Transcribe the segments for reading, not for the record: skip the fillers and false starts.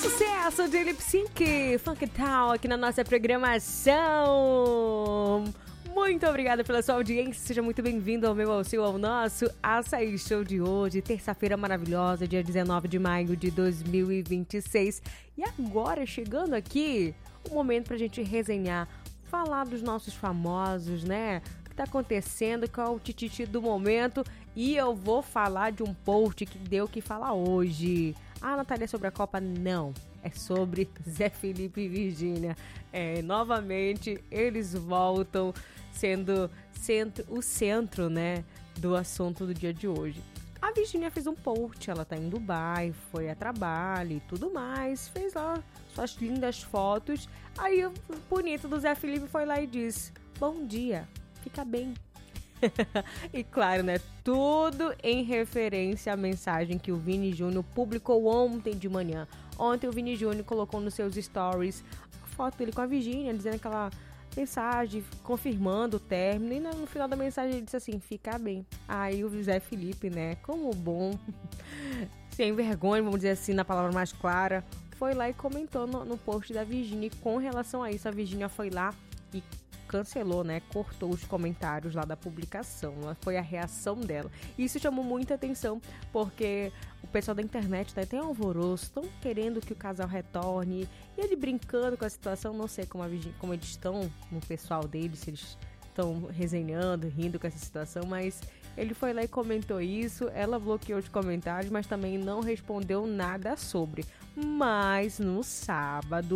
Sucesso de Lip Sync, Funk Town aqui na nossa programação. Muito obrigada pela sua audiência, seja muito bem-vindo ao meu, ao seu, ao nosso Açaí Show de hoje, terça-feira maravilhosa, dia 19 de maio de 2026. E agora, chegando aqui, o momento pra gente resenhar, falar dos nossos famosos, né? O que tá acontecendo, qual é o tititi do momento. E eu vou falar de um post que deu o que falar hoje. Ah, Natália, é sobre a Copa? Não, é sobre Zé Felipe e Virgínia. Novamente, eles voltam sendo o centro, né, do assunto do dia de hoje. A Virgínia fez um post, ela tá em Dubai, foi a trabalho e tudo mais, fez lá suas lindas fotos. Aí o bonito do Zé Felipe foi lá e disse: bom dia, fica bem. E claro, né, tudo em referência à mensagem que o Vini Júnior publicou ontem de manhã. Ontem o Vini Júnior colocou nos seus stories a foto dele com a Virgínia, dizendo aquela mensagem, confirmando o término. E no final da mensagem ele disse assim: fica bem. Aí o Zé Felipe, né, como bom, sem vergonha, vamos dizer assim, na palavra mais clara, foi lá e comentou no post da Virgínia. E com relação a isso, a Virgínia foi lá e cancelou, né? Cortou os comentários lá da publicação. Foi a reação dela. E isso chamou muita atenção, porque o pessoal da internet tá até em alvoroço, estão querendo que o casal retorne. E ele brincando com a situação, não sei como eles estão no pessoal deles, se eles estão resenhando, rindo com essa situação, mas ele foi lá e comentou isso. Ela bloqueou os comentários, mas também não respondeu nada sobre. Mas no sábado,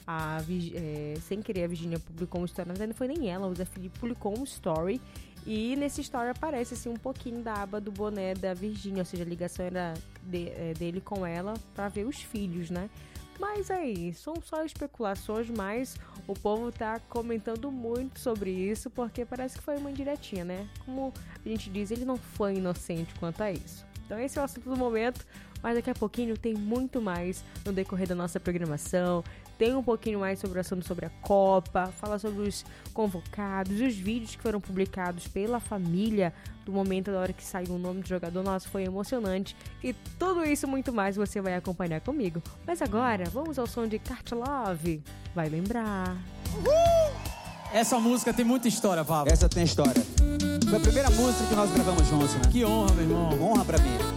sem querer, a Virgínia publicou uma story. Na verdade, não foi nem ela, o Zé Felipe publicou um story. E nesse story aparece assim, um pouquinho da aba do boné da Virgínia, ou seja, a ligação era dele com ela para ver os filhos, né? Mas aí, são só especulações, mas o povo tá comentando muito sobre isso, porque parece que foi uma indiretinha, né? Como a gente diz, ele não foi inocente quanto a isso. Então esse é o assunto do momento, mas daqui a pouquinho tem muito mais no decorrer da nossa programação. Tem um pouquinho mais sobre o assunto sobre a Copa, fala sobre os convocados, os vídeos que foram publicados pela família do momento da hora que saiu o nome do jogador. Nossa, foi emocionante. E tudo isso e muito mais você vai acompanhar comigo. Mas agora, vamos ao som de Kart Love. Vai lembrar. Uhul! Essa música tem muita história, Pablo. Essa tem história. Foi a primeira música que nós gravamos juntos, né? Que honra, meu irmão. Honra pra mim.